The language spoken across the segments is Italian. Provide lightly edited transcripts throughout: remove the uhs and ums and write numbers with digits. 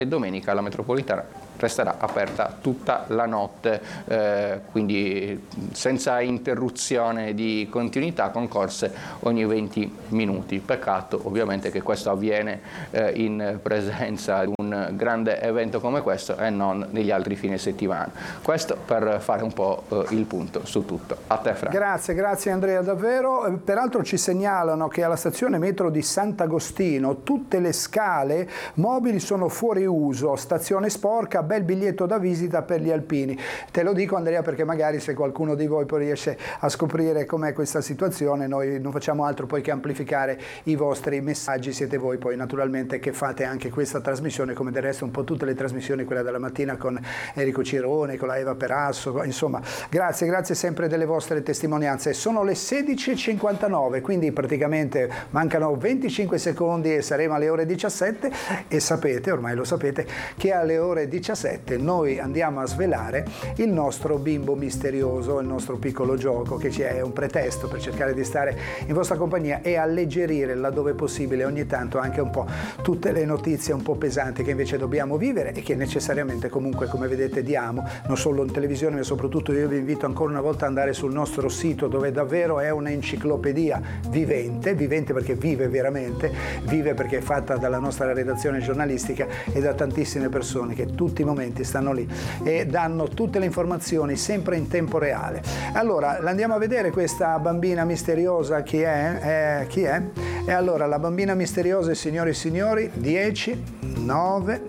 E domenica la metropolitana resterà aperta tutta la notte, quindi senza interruzione di continuità, con corse ogni 20 minuti. Peccato ovviamente che questo avviene in presenza di un grande evento come questo e non negli altri fine settimana. Questo per fare un po' il punto su tutto. A te, Franco. Grazie Andrea, davvero. Peraltro ci segnalano che alla stazione metro di Sant'Agostino tutte le scale mobili sono fuori uso, stazione sporca, bel biglietto da visita per gli alpini. Te lo dico, Andrea, perché magari se qualcuno di voi poi riesce a scoprire com'è questa situazione, noi non facciamo altro poi che amplificare i vostri messaggi. Siete voi poi naturalmente che fate anche questa trasmissione, come del resto un po' tutte le trasmissioni, quella della mattina con Enrico Cirone, con la Eva Perasso, insomma grazie sempre delle vostre testimonianze. Sono le 16:59, quindi praticamente mancano 25 secondi e saremo alle ore 17, e sapete, ormai lo sapete, che alle ore 17 noi andiamo a svelare il nostro bimbo misterioso, il nostro piccolo gioco che ci è un pretesto per cercare di stare in vostra compagnia e alleggerire laddove possibile ogni tanto anche un po' tutte le notizie un po' pesanti che invece dobbiamo vivere e che necessariamente comunque, come vedete, diamo, non solo in televisione ma soprattutto io vi invito ancora una volta ad andare sul nostro sito, dove davvero è un'enciclopedia vivente perché vive veramente, vive perché è fatta dalla nostra redazione giornalistica e da tantissime persone che tutti i momenti stanno lì e danno tutte le informazioni sempre in tempo reale. Allora, andiamo a vedere questa bambina misteriosa chi è? E allora, la bambina misteriosa, signori e signori, 10, 9,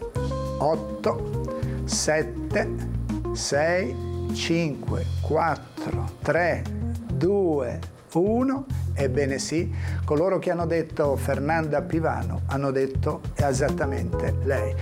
8, 7, 6, 5, 4, 3, 2, 1. Ebbene sì, coloro che hanno detto Fernanda Pivano hanno detto esattamente lei.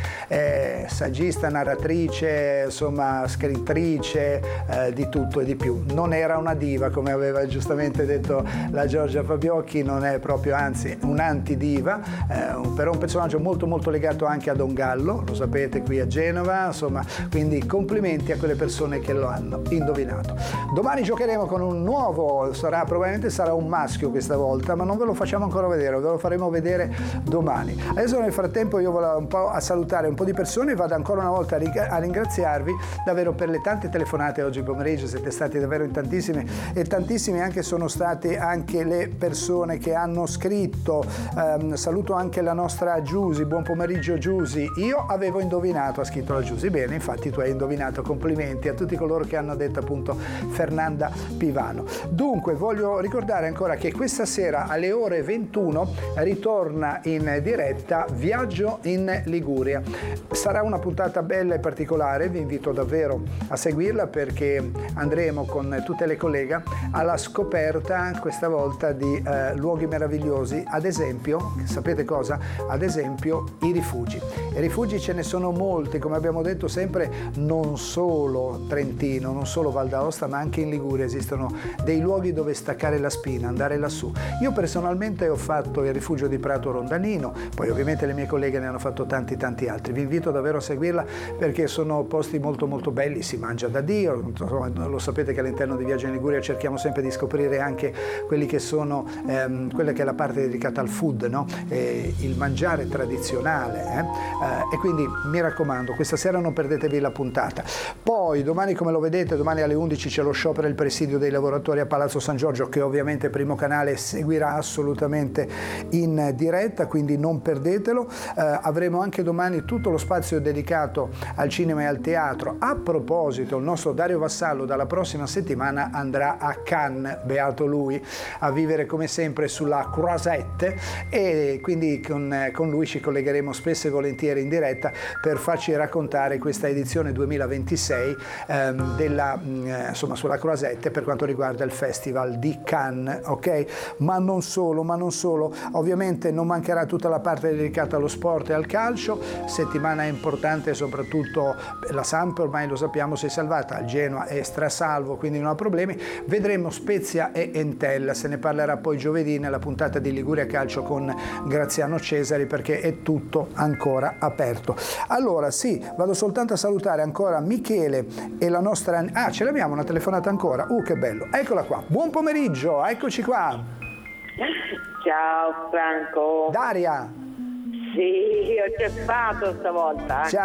È saggista, narratrice, insomma scrittrice, di tutto e di più. Non era una diva, come aveva giustamente detto la Giorgia Fabiocchi, non è proprio, anzi, un'antidiva, però un personaggio molto molto legato anche a Don Gallo, lo sapete, qui a Genova, insomma, quindi complimenti a quelle persone che lo hanno indovinato. Domani giocheremo con un nuovo, probabilmente sarà un maschio questa volta, ma non ve lo facciamo ancora vedere, ve lo faremo vedere domani. Adesso nel frattempo io volevo un po' a salutare un po' di persone, vado ancora una volta a ringraziarvi davvero per le tante telefonate oggi pomeriggio, siete stati davvero in tantissime, e tantissime anche sono state anche le persone che hanno scritto. Saluto anche la nostra Giusy, buon pomeriggio Giusy. Io avevo indovinato, ha scritto la Giusy, bene, infatti tu hai indovinato, complimenti a tutti coloro che hanno detto appunto Fernanda Pivano. Dunque voglio ricordare ancora che questa sera alle ore 21 ritorna in diretta Viaggio in Liguria. Sarà una puntata bella e particolare, vi invito davvero a seguirla perché andremo con tutte le colleghe alla scoperta questa volta di luoghi meravigliosi, ad esempio, sapete cosa? Ad esempio i rifugi. I rifugi ce ne sono molti, come abbiamo detto sempre, non solo Trentino, non solo Val d'Aosta, ma anche in Liguria esistono dei luoghi dove staccare la spina, andare lassù. Io personalmente ho fatto il rifugio di Prato Rondanino, poi ovviamente le mie colleghe ne hanno fatto tanti altri. Vi invito davvero a seguirla perché sono posti molto molto belli, si mangia da Dio, lo sapete che all'interno di Viaggio in Liguria cerchiamo sempre di scoprire anche quelli che sono quella che è la parte dedicata al food, no? Il mangiare tradizionale, e quindi mi raccomando, questa sera non perdetevi la puntata. Poi domani, come lo vedete, domani alle 11 c'è lo sciopero e il presidio dei lavoratori a Palazzo San Giorgio, che ovviamente Primo Canale seguirà assolutamente in diretta, quindi non perdetelo. Avremo anche domani tutto lo spazio dedicato al cinema e al teatro. A proposito, il nostro Dario Vassallo dalla prossima settimana andrà a Cannes, beato lui, a vivere come sempre sulla Croisette, e quindi con lui ci collegheremo spesso e volentieri in diretta per farci raccontare questa edizione 2026 insomma sulla Croisette per quanto riguarda il Festival di Cannes, ok? Ma non solo, ovviamente non mancherà tutta la parte dedicata allo sport e al calcio. Settimana importante soprattutto la Samp, ormai lo sappiamo, si è salvata, il Genoa è strasalvo, quindi non ha problemi. Vedremo Spezia e Entella, se ne parlerà poi giovedì nella puntata di Liguria Calcio con Graziano Cesari, perché è tutto ancora aperto. Allora sì, vado soltanto a salutare ancora Michele e la nostra... Ah, ce l'abbiamo una telefonata ancora, che bello, eccola qua, buon pomeriggio, eccoci qua. Ciao Franco. Daria. Sì, ho ceffato stavolta. Ciao.